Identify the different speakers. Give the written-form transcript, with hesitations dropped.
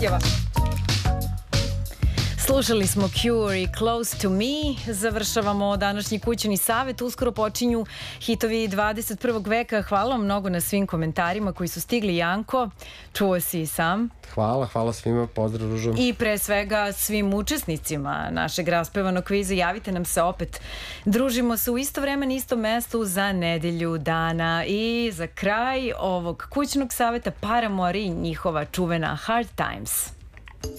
Speaker 1: izjava. Slušali smo Cure i Close to Me. Završavamo današnji kućni savet. Uskoro počinju hitovi 21. veka. Hvala vam mnogo na svim komentarima koji su stigli. Janko, čuo si i sam.
Speaker 2: Hvala svima, pozdrav Ružo.
Speaker 1: I pre svega svim učesnicima našeg raspevanog kviza. Javite nam se opet. Družimo se u isto vreme na istom mestu za nedelju dana. I za kraj ovog kućnog saveta Paramore i njihova čuvena Hard Times.